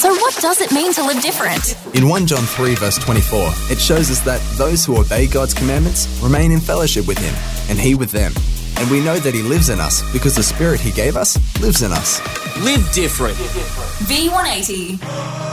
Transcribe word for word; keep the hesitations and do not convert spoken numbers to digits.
So what does it mean to live different? In First John three verse twenty-four, it shows us that those who obey God's commandments remain in fellowship with Him, and He with them. And we know that He lives in us because the Spirit He gave us lives in us. Live different. V one eighty.